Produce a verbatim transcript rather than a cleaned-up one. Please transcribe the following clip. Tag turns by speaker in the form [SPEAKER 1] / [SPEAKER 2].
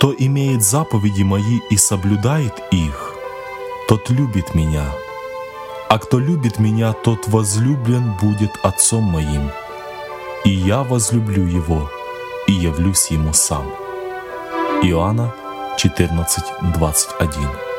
[SPEAKER 1] Кто имеет заповеди Мои и соблюдает их, тот любит Меня. А кто любит Меня, тот возлюблен будет Отцом Моим, и Я возлюблю его и явлюсь ему сам». Иоанна четырнадцать двадцать один.